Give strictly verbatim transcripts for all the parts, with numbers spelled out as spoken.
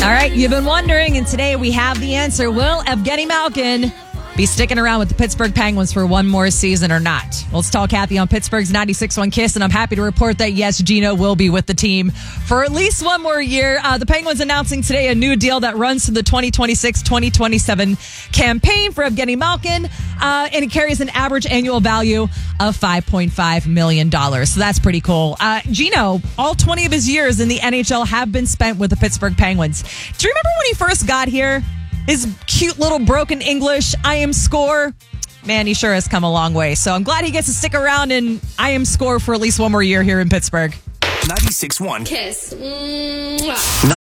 All right, you've been wondering, and today we have the answer. Will Evgeny Malkin be sticking around with the Pittsburgh Penguins for one more season or not? Well, let's talk Kathy on Pittsburgh's ninety-six point one Kiss, and I'm happy to report that, yes, Gino will be with the team for at least one more year. Uh, the Penguins announcing today a new deal that runs to the twenty twenty-six twenty twenty-seven campaign for Evgeny Malkin, uh, and it carries an average annual value of five point five million dollars. So that's pretty cool. Uh, Gino, all twenty of his years in the N H L have been spent with the Pittsburgh Penguins. Do you remember when he first got here? His cute little broken English, I am score. Man, he sure has come a long way. So I'm glad he gets to stick around and I am score for at least one more year here in Pittsburgh. ninety-six point one Kiss. Mwah. What's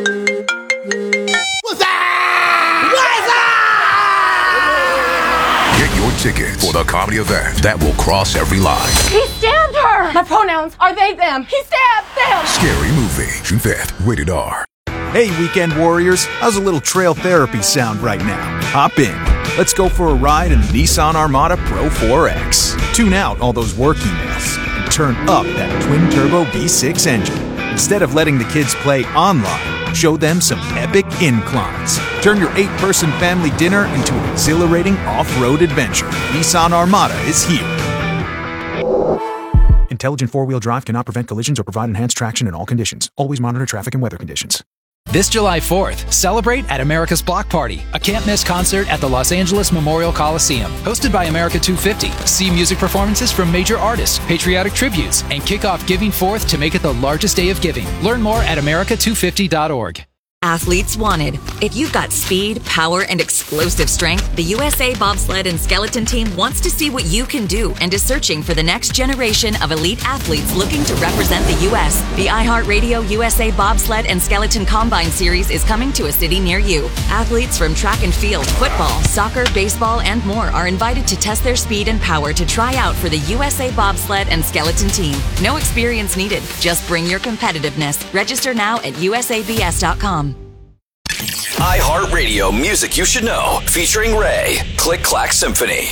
that? What's that? Get your ticket for the comedy event that will cross every line. He stabbed her. My pronouns are they, them. He stabbed them. Scary Movie, June fifth, rated R. Hey, weekend warriors, how's a little trail therapy sound right now? Hop in. Let's go for a ride in the Nissan Armada Pro four X. Tune out all those work emails and turn up that twin-turbo V six engine. Instead of letting the kids play online, show them some epic inclines. Turn your eight-person family dinner into an exhilarating off-road adventure. Nissan Armada is here. Intelligent four-wheel drive cannot prevent collisions or provide enhanced traction in all conditions. Always monitor traffic and weather conditions. This July fourth, celebrate at America's Block Party, a can't-miss concert at the Los Angeles Memorial Coliseum. Hosted by America two fifty. See music performances from major artists, patriotic tributes, and kick off Giving Fourth to make it the largest day of giving. Learn more at america two fifty dot org. Athletes wanted. If you've got speed, power, and explosive strength, the U S A Bobsled and Skeleton Team wants to see what you can do and is searching for the next generation of elite athletes looking to represent the U S The iHeartRadio U S A Bobsled and Skeleton Combine Series is coming to a city near you. Athletes from track and field, football, soccer, baseball, and more are invited to test their speed and power to try out for the U S A Bobsled and Skeleton Team. No experience needed. Just bring your competitiveness. Register now at U S A B S dot com. iHeartRadio Music You Should Know, featuring Ray. Click Clack Symphony.